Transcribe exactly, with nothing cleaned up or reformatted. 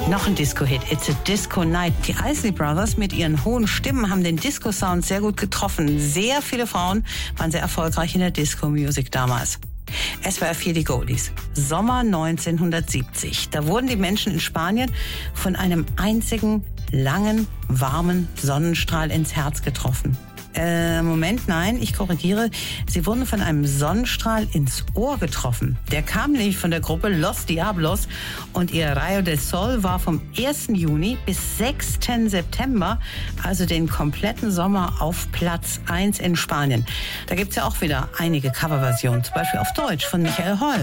Noch ein Disco-Hit, It's a Disco Night. Die Isley Brothers mit ihren hohen Stimmen haben den Disco-Sound sehr gut getroffen. Sehr viele Frauen waren sehr erfolgreich in der Disco-Musik damals. S W R vier die Goldies. Sommer neunzehnhundertsiebzig. Da wurden die Menschen in Spanien von einem einzigen langen, warmen Sonnenstrahl ins Herz getroffen. Äh, Moment, nein, ich korrigiere. Sie wurden von einem Sonnenstrahl ins Ohr getroffen. Der kam nämlich von der Gruppe Los Diablos und ihr Rayo del Sol war vom ersten Juni bis sechsten September, also den kompletten Sommer, auf Platz eins in Spanien. Da gibt's ja auch wieder einige Coverversionen, zum Beispiel auf Deutsch von Michael Holm.